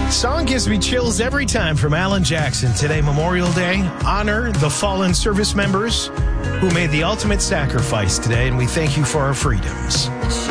Song gives me chills every time from Alan Jackson. Today, Memorial Day. Honor the fallen service members who made the ultimate sacrifice today, and we thank you for our freedoms.